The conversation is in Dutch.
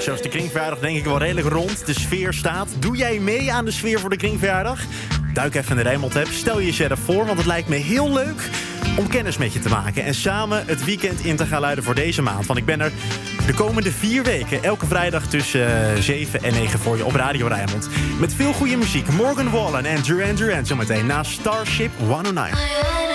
Zo is de Kringverjaardag denk ik wel redelijk rond. De sfeer staat. Doe jij mee aan de sfeer voor de Kringverjaardag? Duik even in de Rijnmond-app. Stel jezelf voor, want het lijkt me heel leuk om kennis met je te maken. En samen het weekend in te gaan luiden voor deze maand. Want ik ben er de komende 4 weken. Elke vrijdag tussen 7 en 9 voor je op Radio Rijnmond. Met veel goede muziek. Morgan Wallen en Duran Duran zometeen na Starship 109.